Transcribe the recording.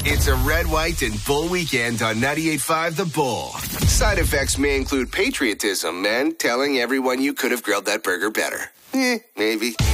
It's a red, white, and bull weekend on 98.5 The Bull. Side effects may include patriotism and telling everyone you could have grilled that burger better. Maybe.